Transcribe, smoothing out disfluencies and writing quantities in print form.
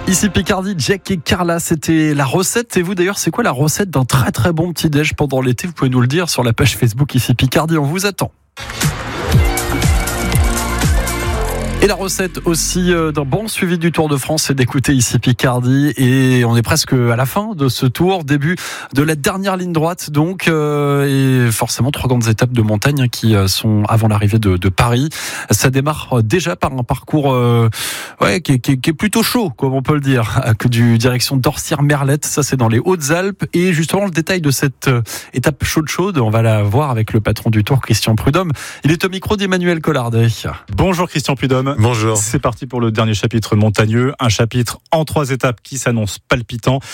Ici Picardie, Jack et Carla, c'était la recette. Et vous d'ailleurs, c'est quoi la recette d'un très très bon petit déj pendant l'été? Vous pouvez nous le dire sur la page Facebook Ici Picardie, on vous attend. Et la recette aussi d'un bon suivi du Tour de France, c'est d'écouter Ici Picardie. Et on est presque à la fin de ce tour, début de la dernière ligne droite. Donc, et forcément, 3 grandes étapes de montagne qui sont avant l'arrivée de Paris. Ça démarre déjà par un parcours qui est plutôt chaud, comme on peut le dire, du direction d'Orsières-Merlette. Ça, c'est dans les Hautes-Alpes. Et justement, le détail de cette étape chaude, on va la voir avec le patron du Tour, Christian Prudhomme. Il est au micro d'Emmanuel Collardet. Bonjour Christian Prudhomme. Bonjour. C'est parti pour le dernier chapitre montagneux, un chapitre en 3 étapes qui s'annonce palpitant.